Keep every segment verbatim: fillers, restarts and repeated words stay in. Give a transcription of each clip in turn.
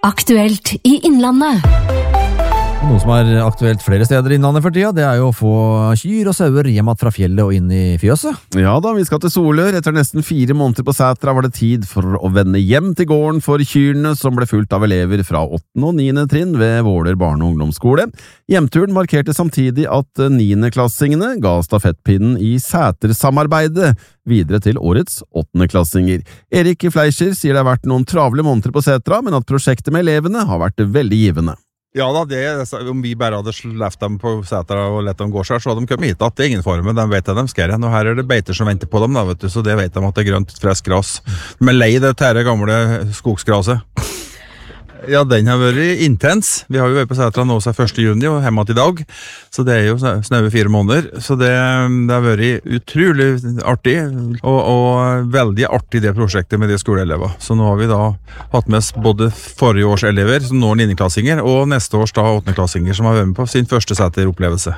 Aktuelt i Innlandet. Noe som er aktuelt flere steder i Innlandet for tida, det er jo å få kyr og sauer hjem fra fjellet og inn i fjøset. Ja da, vi skal til Solør. Etter nesten fire måneder på Sætra var det tid for å vende hjem til gården for kyrne, som ble fulgt av elever fra åttende og niende trinn ved Våler barne- og ungdomsskole. Hjemturen markerte samtidig at niendeklassingene ga stafettpinnen i Sæter-samarbeidet videre til årets åttendeklassinger. Erik Fleischer sier det har vært noen travle måneder på Sætra, men at prosjektet med elevene har vært veldig givende. Ja da, det, om vi bare hadde sleft dem på Sætra og lett dem gå seg, så hadde de kommet hit at det er ingen form, men de vet at de skal igjen, og her er det beiter som venter på dem, da, vet du, så det vet de at det er grønt, fresk gras. De er lei det tære gamle skogsgraset. Ja, den har vært intens. Vi har jo vært på Sætra nå siden første juni og hjemme til i dag, så det er jo snaue fire måneder, så det, det har vært utrolig artig, og, og veldig artig det prosjektet med de skoleelever. Så nå har vi da hatt med oss både forrige års elever, som nå er niendeklassinger, og neste års da åttendeklassinger, som har vært med på sin første Sæter-opplevelse.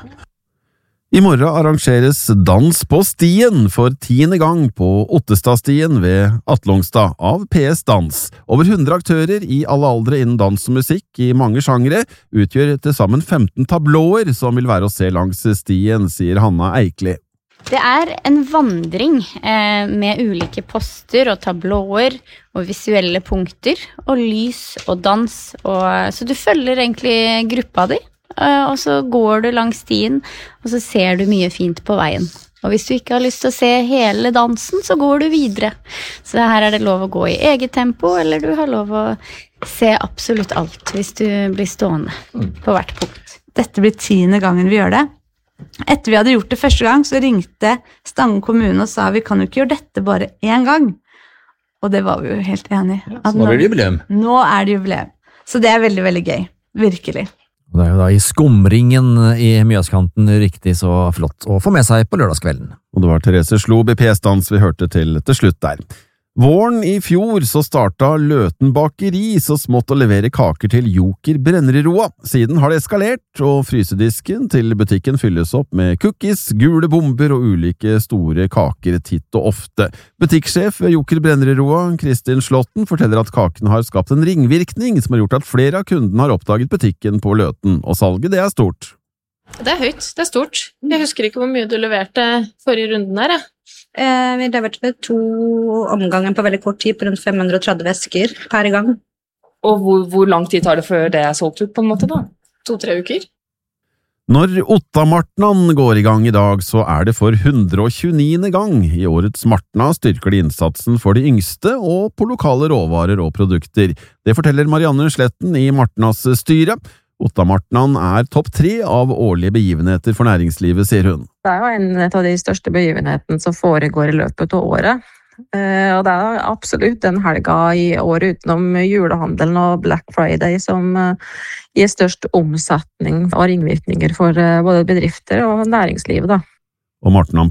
I morgen arrangeres Dans på stien for tiende gang på Ottestadstien ved Atlongstad av P S Dans. Over hundre aktører i alle aldre innen dans og musikk i mange sjangre utgjør til sammen femten tablåer som vil være å se langs stien, sier Hanna Eikli. Det er en vandring eh, med ulike poster og tablåer og visuelle punkter og lys og dans, og, så du følger egentlig gruppa di. Og så går du langs stien, og så ser du mye fint på veien. Og hvis du ikke har lyst til å se hele dansen, så går du videre. Så her er det lov å gå i eget tempo, eller du har lov å se absolutt alt hvis du blir stående på hvert punkt. Dette blir tiende gangen vi gjør det. Etter vi hadde gjort det første gang, så ringte Stange kommune og sa vi kan jo ikke gjøre dette bare en gang. Og det var vi jo helt enige i. Ja, nå blir det jubileum. Nå er det jubileum. Så det er veldig, veldig gøy. Virkelig. Det er jo da i skumringen i Mjøskanten riktig så flott å få med seg på lørdagskvelden. Og det var Therese Slob i P S Dans vi hørte til til slutt der. Våren i fjor så starta Løten bakeri så smått å levere kaker til Joker Brenneroa. Siden har det eskalert, og frysedisken til butikken fylles opp med cookies, gule bomber og ulike store kaker titt og ofte. Butikksjef ved Joker Brenneroa, Kristin Slåtten, forteller at kakene har skapt en ringvirkning som har gjort at flere av kundene har oppdaget butikken på Løten, og salget det er stort. Det er høyt, det er stort. Jeg husker ikke hvor mye du leverte forrige runden her, jeg. Eh, vi leverte to omganger på veldig kort tid, på rundt fem hundre og tretti vesker per gang. Og hvor, hvor lang tid tar det før det er solgt ut på en måte da? To-tre uker? Når Ottamartnan går i gang i dag, så er det for hundre og tjueniende gang. I årets Martna styrker de innsatsen for de yngste og på lokale råvarer og produkter. Det forteller Marianne Sletten i Martnas styre. Ottamartnan er topp tre av årlige begivenheter for næringslivet, sier hun. Det er jo en av de største begivenhetene som foregår i løpet av året. Og det er absolutt den helga i året utenom julehandelen og Black Friday som gir størst omsetning og ringvirkninger for både bedrifter og næringslivet, da. Og Martnan